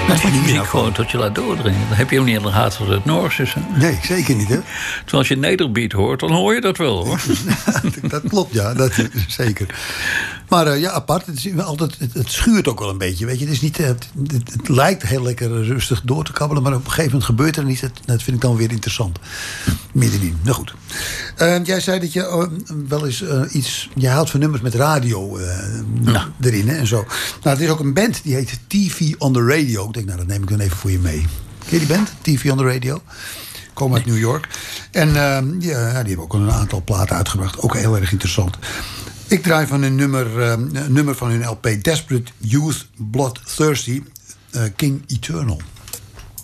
Dat die muziek gewoon tot je laat doordringen. Dan heb je hem niet in de gaten als het Noors is. Hè? Nee, zeker niet, hè? Terwijl als je Nederbeat hoort, dan hoor je dat wel, hoor. Dat klopt, ja. Dat is zeker. Maar ja, apart. Het schuurt ook wel een beetje. Weet je, het is niet, het lijkt heel lekker rustig door te kabbelen, maar op een gegeven moment gebeurt er niets. Dat vind ik dan weer interessant. Middenin. Nou goed. Jij zei dat je wel eens iets... Je houdt van nummers met radio erin, hè, en zo. Nou, er is ook een band die heet TV on the Radio. Ik denk, nou, dat neem ik dan even voor je mee. Ken je die band? TV on the Radio. Komen uit New York. En die hebben ook een aantal platen uitgebracht. Ook heel erg interessant. Ik draai van een nummer van hun LP Desperate Youth Bloodthirsty, King Eternal.